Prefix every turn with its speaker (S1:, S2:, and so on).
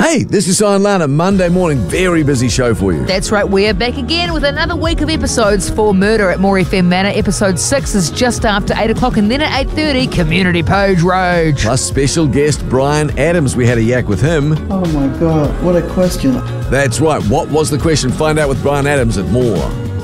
S1: Hey, this is Cy and Lana. Monday morning, very busy show for you.
S2: That's right, we're back again with another week of episodes for Murder at More FM Manor. Episode 6 is just after 8 o'clock, and then at 8:30, Community Page Rage.
S1: Plus special guest Bryan Adams. We had a yak with him.
S3: Oh my God, what a question.
S1: That's right. What was the question? Find out with Bryan Adams at More.